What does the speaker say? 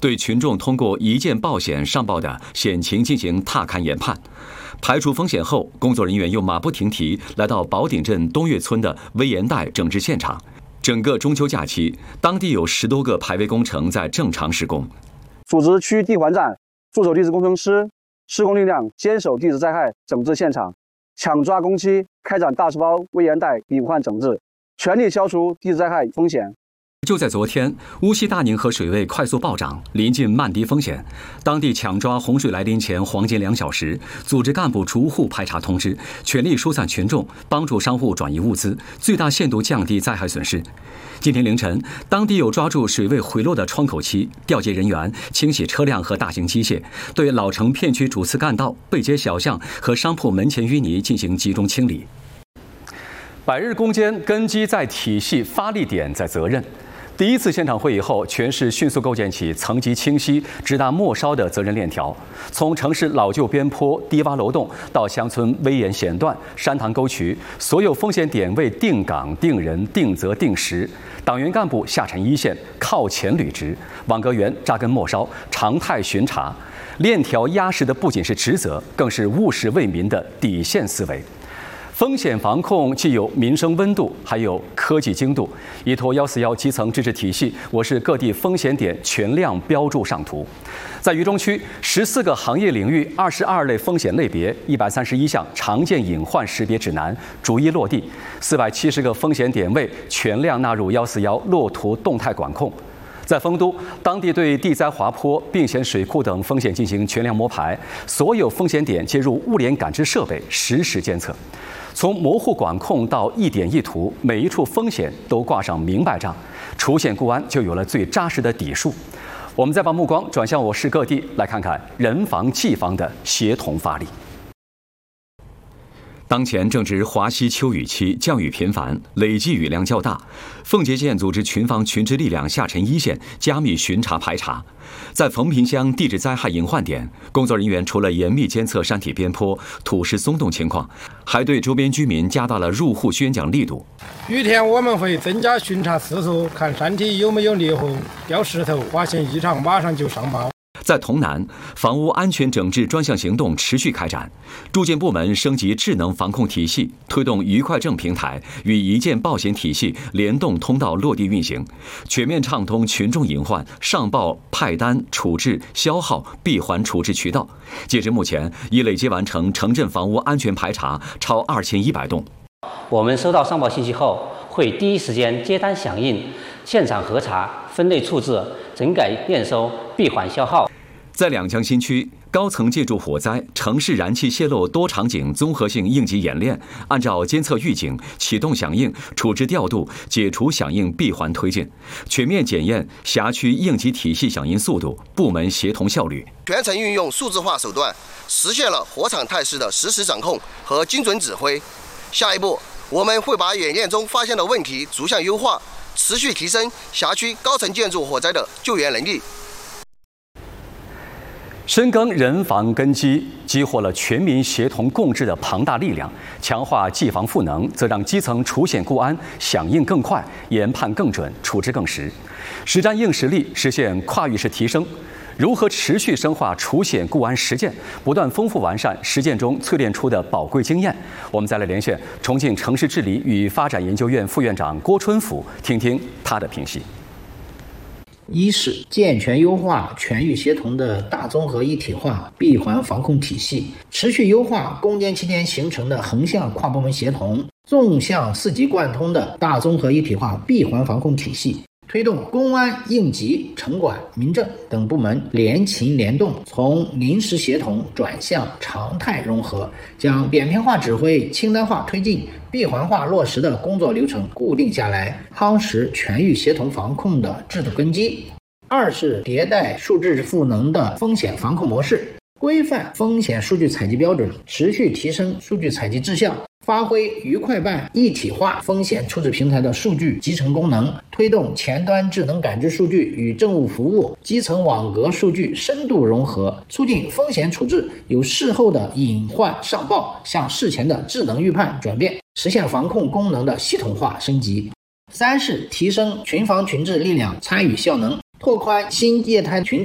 对群众通过一键报险上报的险情进行踏勘研判。排除风险后，工作人员又马不停蹄来到宝鼎镇东岳村的危岩带整治现场。整个中秋假期，当地有10多个排危工程在正常施工。 组织区地环站驻守地质工程师、施工力量坚守地质灾害整治现场，抢抓工期，开展大石包危岩带隐患整治，全力消除地质灾害风险。 就在昨天，乌溪大宁河水位快速暴涨，临近漫堤风险。当地抢抓洪水来临前黄金2小时，组织干部逐户排查通知，全力疏散群众，帮助商户转移物资，最大限度降低灾害损失。今天凌晨，当地有抓住水位回落的窗口期，调集人员清洗车辆和大型机械，对老城片区主次干道、背街小巷和商铺门前淤泥进行集中清理。百日攻坚，根基在体系，发力点在责任。第一次现场会议后，全市迅速构建起层级清晰、直达末梢的责任链条。从城市老旧边坡、低洼楼洞到乡村危岩险段、山塘沟渠，所有风险点位定岗、定人、定责、定时。党员干部下沉一线，靠前履职；网格员扎根末梢，常态巡查。链条压实的不仅是职责，更是务实为民的底线思维。风险防控既有民生温度，还有科技精度。依托141基层支持体系，我市各地风险点全量标注上图。在渝中区，14个行业领域、22类风险类别、131项常见隐患识别指南逐一落地，470个风险点位全量纳入141落图动态管控。在丰都，当地对地灾滑坡、并险水库等风险进行全量摸排，所有风险点接入物联感知设备，实时监测。从模糊管控到一点一图，每一处风险都挂上明白章，除险固安就有了最扎实的底数。我们再把目光转向我市各地，来看看人防技防的协同发力。当前正值华西秋雨期，降雨频繁，累计雨量较大。奉节县组织群防群支力量下沉一线，加密巡查排查。在冯平乡地质灾害隐患点，工作人员除了严密监测山体边坡、土石松动情况，还对周边居民加大了入户宣讲力度。 雨天我们会增加巡查次数，看山体有没有裂痕、掉石头，发现异常马上就上报。 在潼南，房屋安全整治专项行动持续开展，住建部门升级智能防控体系，推动愉快证平台与一键报险体系联动通道落地运行，全面畅通群众隐患上报、派单、处置、消耗、闭环处置渠道。截至目前，已累计完成城镇房屋安全排查超2100栋。 我们收到上报信息后，会第一时间接单响应，现场核查、分类处置、整改验收、闭环消耗。 在两江新区高层建筑火灾、城市燃气泄漏多场景综合性应急演练，按照监测预警、启动响应、处置调度、解除响应闭环推进，全面检验辖区应急体系响应速度、部门协同效率， 全程运用数字化手段，实现了火场态势的实时掌控和精准指挥。下一步，我们会把演练中发现的问题逐项优化，持续提升辖区高层建筑火灾的救援能力。 深耕人防根基，激活了全民协同共治的庞大力量，强化技防赋能，则让基层除险固安响应更快、研判更准、处置更实，实战硬实力实现跨域式提升。如何持续深化除险固安实践，不断丰富完善实践中淬炼出的宝贵经验？我们再来连线重庆城市治理与发展研究院副院长郭春甫，听听他的评析。 一是健全优化全域协同的大综合一体化闭环防控体系，持续优化攻坚期间形成的横向跨部门协同、纵向4级贯通的大综合一体化闭环防控体系，推动公安、应急、城管、民政等部门联勤联动，从临时协同转向常态融合，将扁平化指挥、清单化推进、闭环化落实的工作流程固定下来，夯实全域协同防控的制度根基。二是迭代数字赋能的风险防控模式，规范风险数据采集标准，持续提升数据采集质效，发挥愉快办一体化风险处置平台的数据集成功能，推动前端智能感知数据与政务服务、基层网格数据深度融合，促进风险处置由事后的隐患上报向事前的智能预判转变，实现防控功能的系统化升级。三是提升群防群治力量参与效能，拓宽新业态群